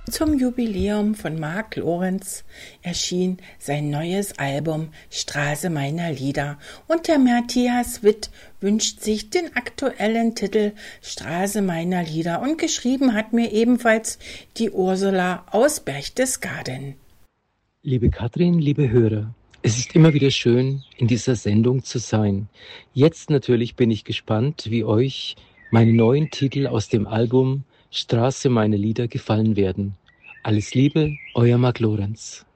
Zum Jubiläum von Mark Lorenz erschien sein neues Album Straße meiner Lieder und der Matthias Witt wünscht sich den aktuellen Titel Straße meiner Lieder und geschrieben hat mir ebenfalls die Ursula aus Berchtesgaden. Liebe Katrin, liebe Hörer, es ist immer wieder schön, in dieser Sendung zu sein. Jetzt natürlich bin ich gespannt, wie euch meine neuen Titel aus dem Album Straße meine Lieder gefallen werden. Alles Liebe, euer Mark Lorenz.